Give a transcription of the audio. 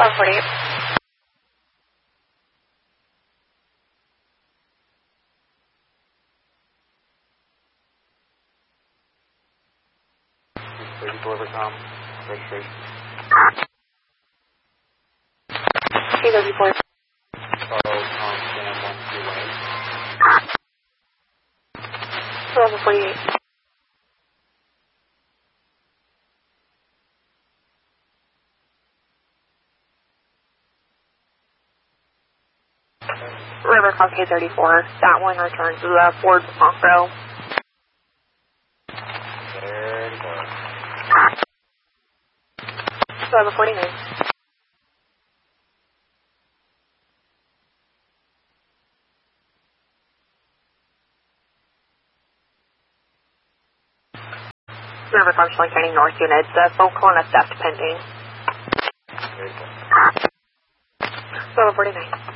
148. Overcome, registration. KW4. Charles, Sam 1148. Rivercom K34. That one returns to the Ford Bronco. 1149. Rivercom Shilling County North units. Phone call and a theft pending. 1249.